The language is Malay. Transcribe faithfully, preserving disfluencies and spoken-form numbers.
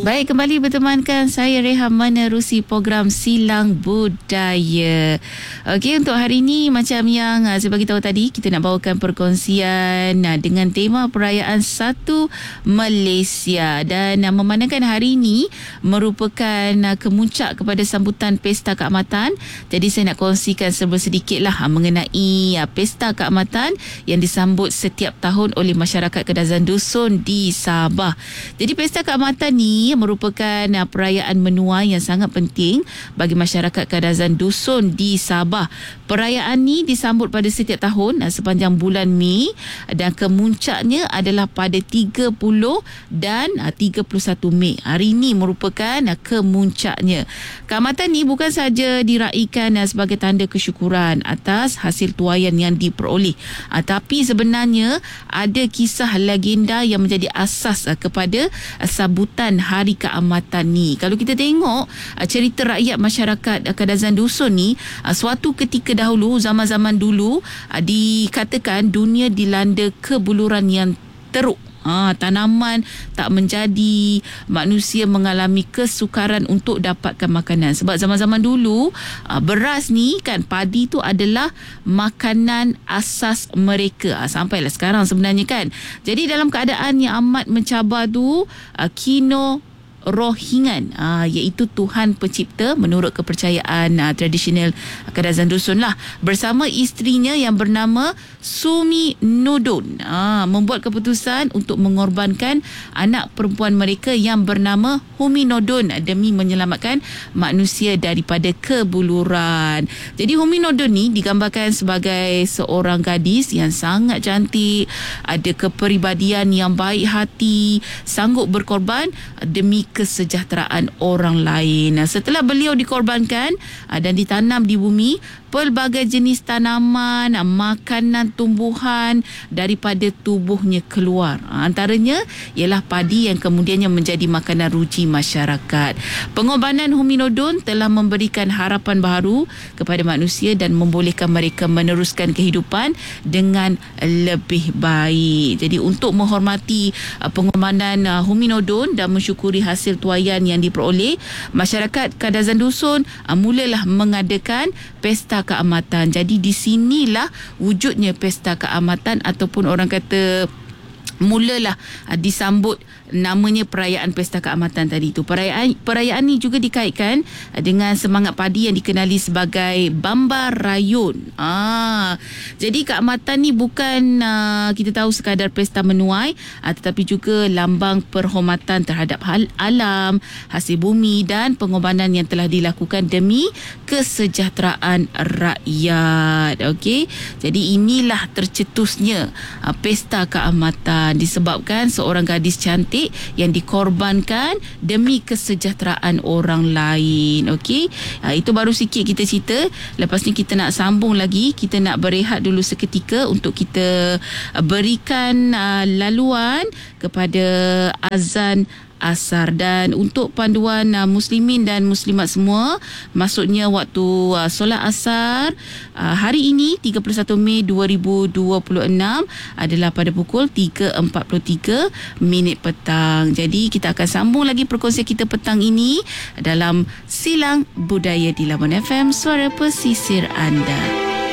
Baik, kembali bertemankan saya Rehan menerusi program Silang Budaya. Okey, untuk hari ini macam yang uh, saya bagi tahu tadi, kita nak bawakan perkongsian uh, dengan tema perayaan Satu Malaysia, dan uh, memandangkan hari ini merupakan uh, kemuncak kepada sambutan Pesta Keamatan. Jadi saya nak kongsikan sedikit lah uh, mengenai uh, Pesta Keamatan yang disambut setiap tahun oleh masyarakat Kadazan Dusun di Sabah. Jadi Pesta Keamatan ni merupakan uh, perayaan menuai yang sangat penting bagi masyarakat Kadazan Dusun di Sabah. Perayaan ni disambut pada setiap tahun uh, sepanjang bulan Mei, dan kemuncaknya adalah pada tiga puluh dan uh, tiga puluh satu Mei. Hari ini merupakan uh, kemuncaknya. Keamatan ni bukan saja diraikan uh, sebagai tanda kesyukuran atas hasil tuaian yang diperoleh, uh, tapi sebenarnya ada kisah legenda yang menjadi asas uh, kepada uh, sambutan Hari Keamatan ni. Kalau kita tengok uh, cerita rakyat masyarakat uh, Kadazan Dusun ni, uh, suatu ketika dahulu, zaman-zaman dulu, uh, dikatakan dunia dilanda kebuluran yang teruk. Ha, tanaman tak menjadi, manusia mengalami kesukaran untuk dapatkan makanan. Sebab zaman-zaman dulu uh, beras ni kan, padi tu adalah makanan asas mereka. Ha, sampailah sekarang sebenarnya kan. Jadi dalam keadaan yang amat mencabar tu, uh, Kino Rohingan, aa, iaitu Tuhan Pencipta menurut kepercayaan aa, tradisional Kadazan Dusun lah, bersama isterinya yang bernama Sumi Nodon, aa, membuat keputusan untuk mengorbankan anak perempuan mereka yang bernama Humi Nodon demi menyelamatkan manusia daripada kebuluran. Jadi Humi Nodon ni digambarkan sebagai seorang gadis yang sangat cantik, ada kepribadian yang baik hati, sanggup berkorban demi kesejahteraan orang lain. Setelah beliau dikorbankan dan ditanam di bumi, pelbagai jenis tanaman, makanan tumbuhan daripada tubuhnya keluar. Antaranya ialah padi yang kemudiannya menjadi makanan ruci masyarakat. Pengorbanan Humi Nodon telah memberikan harapan baru kepada manusia dan membolehkan mereka meneruskan kehidupan dengan lebih baik. Jadi untuk menghormati pengorbanan Humi Nodon dan mensyukuri hasil tuaian yang diperoleh, masyarakat Kadazan Dusun mulalah mengadakan Pesta Keamatan. Jadi di sinilah wujudnya Pesta Keamatan, ataupun orang kata mulalah uh, disambut namanya perayaan Pesta Keamatan tadi tu. Perayaan perayaan ni juga dikaitkan uh, dengan semangat padi yang dikenali sebagai Bamba Rayun. Ah, jadi keamatan ni bukan uh, kita tahu sekadar pesta menuai, uh, tetapi juga lambang perhormatan terhadap hal alam, hasil bumi dan pengorbanan yang telah dilakukan demi kesejahteraan rakyat. Okey. Jadi inilah tercetusnya uh, Pesta Keamatan, disebabkan seorang gadis cantik yang dikorbankan demi kesejahteraan orang lain. Okey, ha, itu baru sikit kita cerita. Lepas ni kita nak sambung lagi. Kita nak berehat dulu seketika untuk kita berikan uh, laluan kepada azan asar. Dan untuk panduan uh, muslimin dan muslimat semua, maksudnya waktu uh, solat asar uh, hari ini tiga puluh satu Mei dua ribu dua puluh enam adalah pada pukul tiga empat puluh tiga minit petang. Jadi kita akan sambung lagi perkongsian kita petang ini dalam Silang Budaya di Labuan F M, suara pesisir anda.